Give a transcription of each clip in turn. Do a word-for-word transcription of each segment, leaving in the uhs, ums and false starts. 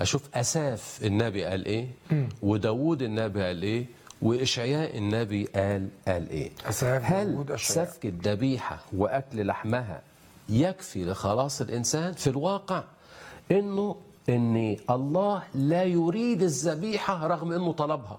اشوف اساف النبي قال ايه، وداوود النبي قال ايه، واشعياء النبي قال قال ايه. هل سفك الذبيحه واكل لحمها يكفي لخلاص الانسان؟ في الواقع انه ان الله لا يريد الذبيحه رغم انه طلبها.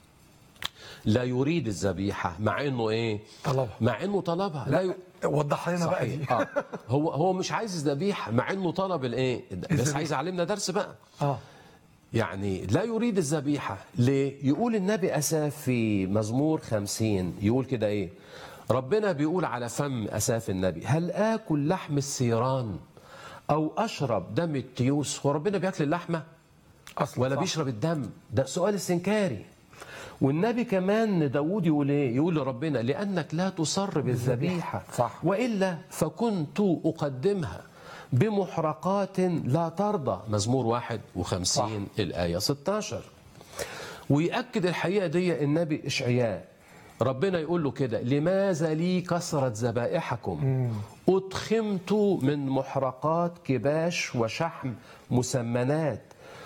لا يريد الذبيحه مع انه ايه؟ طلبها. مع انه طلبها. لا, لا ي... وضح لنا بقى دي. آه. هو هو مش عايز الذبيحه مع انه طلب الايه؟ بس عايز يعلمنا درس بقى. اه يعني لا يريد الذبيحه ليه؟ يقول النبي اساف في مزمور خمسين يقول كده ايه؟ ربنا بيقول على فم اساف النبي: هل اكل لحم الثيران او اشرب دم التيوس؟ هو ربنا بياكل اللحمه أصلاً ولا صح. بيشرب الدم؟ ده سؤال استنكاري. والنبي كمان داود يقول ايه؟ يقول لربنا: لانك لا تصر بالذبيحه صح. والا فكنت اقدمها بمحرقات لا ترضى. مزمور واحد وخمسين صح. الايه ستة عشر. ويأكد الحقيقه دي النبي اشعياء، ربنا يقول له كده: لماذا لي كثرة ذبائحكم؟ أضخمت من محرقات كباش وشحم مسمنات،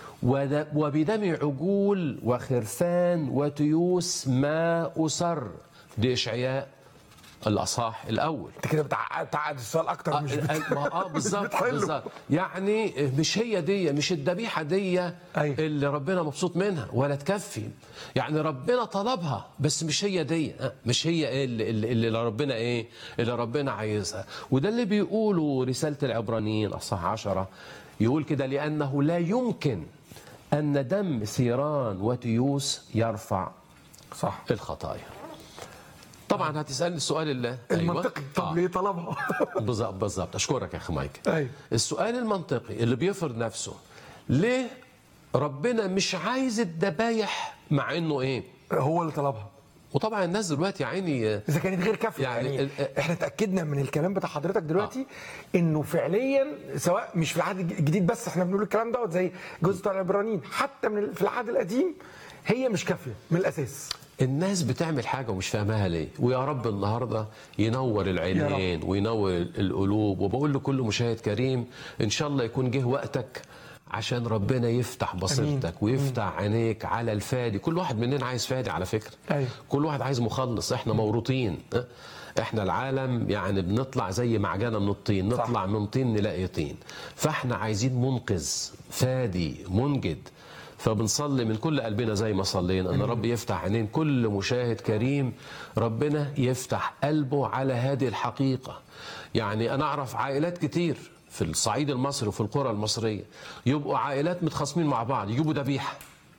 وبدم عجول وخرفان وتيوس ما أسر. دي إشعياء الأصحاح الأول. انت كده بتعقد تعقد السؤال اكتر. مش بت... اه بالظبط بالظبط. يعني مش هي دي، مش الذبيحه دي أيوة. اللي ربنا مبسوط منها ولا تكفي. يعني ربنا طلبها بس مش هي دي، مش هي اللي, اللي, اللي ربنا ايه اللي ربنا عايزها. وده اللي بيقوله رساله العبرانيين اصحاح عشرة، يقول كده: لانه لا يمكن ان دم ثيران وتيوس يرفع صح الخطايا. طبعا هتسالني السؤال اللي المنطقي. أيوة. طب آه. ليه طلبها؟ بالظبط بالظبط. اشكرك يا اخي مايك. أيوة. السؤال المنطقي اللي بيفرض نفسه: ليه ربنا مش عايز الذبايح مع انه ايه؟ هو اللي طلبها. وطبعا الناس دلوقتي يا عيني اذا كانت غير كافيه يعني, يعني احنا اتاكدنا من الكلام بتاع حضرتك دلوقتي آه. انه فعليا سواء مش في العهد الجديد بس احنا بنقول الكلام دوت زي جزء بتاع العبرانيين، حتى من في العهد القديم هي مش كافيه من الاساس. الناس بتعمل حاجه ومش فاهماها ليه. ويا رب النهارده ينور العينين وينور القلوب. وبقول لكل مشاهد كريم ان شاء الله يكون جه وقتك عشان ربنا يفتح بصيرتك ويفتح عينيك على الفادي. كل واحد مننا عايز فادي على فكره. أيوة. كل واحد عايز مخلص. احنا موروثين. احنا العالم يعني بنطلع زي معجنه من الطين، نطلع صح. من طين نلاقي طين. فاحنا عايزين منقذ فادي منجد. فبنصلي من كل قلبنا زي ما صلينا ان رب يفتح عينين كل مشاهد كريم، ربنا يفتح قلبه على هذه الحقيقه. يعني انا اعرف عائلات كتير في الصعيد المصري وفي القرى المصريه يبقوا عائلات متخاصمين مع بعض، يجيبوا ذبيحه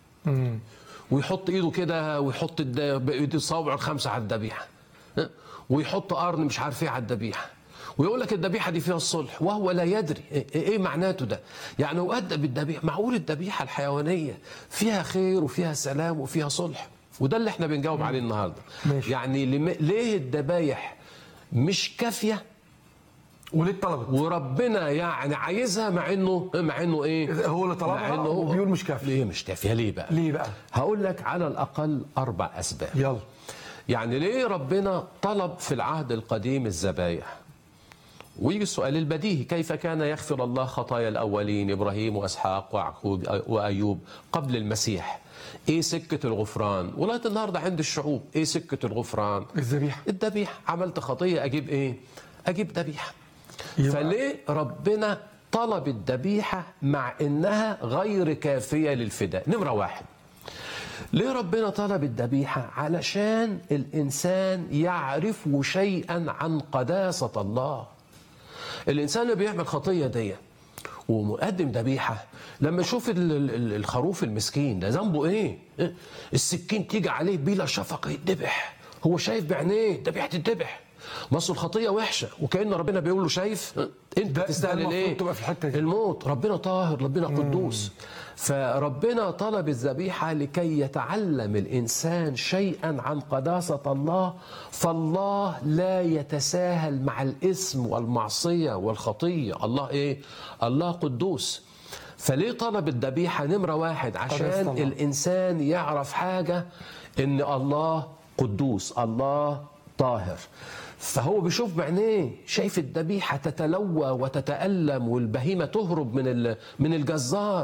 ويحط ايده كده ويحط بايده صوابعه الخمسه على الذبيحه، ويحط قرن مش عارف ايه على الذبيحه، ويقول لك الذبيحه دي فيها الصلح وهو لا يدري ايه معناته ده. يعني وأدى بالذبيحه، معقول الذبيحه الحيوانيه فيها خير وفيها سلام وفيها صلح؟ وده اللي احنا بنجاوب عليه النهارده. ماشي. يعني ليه الذبايح مش كافيه وليه اتطلبت وربنا يعني عايزها مع انه مع انه ايه؟ هو اللي طلبها وبيقول مش كافيه. ليه مش كافيه؟ ليه بقى؟ ليه بقى؟ هقول لك على الاقل اربع اسباب. يلا. يعني ليه ربنا طلب في العهد القديم الذبايح؟ ويجي السؤال البديهي: كيف كان يغفر الله خطايا الأولين إبراهيم وإسحاق ويعقوب وأيوب قبل المسيح؟ إيه سكة الغفران؟ ولغاية النهاردة عند الشعوب إيه سكة الغفران؟ الذبيحة. الذبيحة. عملت خطية أجيب إيه؟ أجيب ذبيحة. فليه ربنا طلب الذبيحة مع إنها غير كافية للفداء؟ نمرة واحد، ليه ربنا طلب الذبيحة؟ علشان الإنسان يعرف شيئا عن قداسة الله. الإنسان اللي بيعمل خطية دي ومقدم ذبيحة، لما يشوف الخروف المسكين ده ذنبه إيه؟ السكين تيجي عليه بلا شفقة يتذبح، هو شايف بعينيه ذبيحة تتذبح. مصر الخطية وحشة، وكأن ربنا بيقول له: شايف انت تستاهل ايه؟ الموت. ربنا طاهر، ربنا قدوس. فربنا طلب الذبيحة لكي يتعلم الإنسان شيئا عن قداسة الله. فالله لا يتساهل مع الإثم والمعصية والخطية. الله ايه؟ الله قدوس. فليه طلب الذبيحة؟ نمرة واحد، عشان الإنسان يعرف حاجة، إن الله قدوس، الله طاهر. فهو بيشوف بعينيه، شايف الذبيحة تتلوى وتتألم والبهيمة تهرب من من الجزار.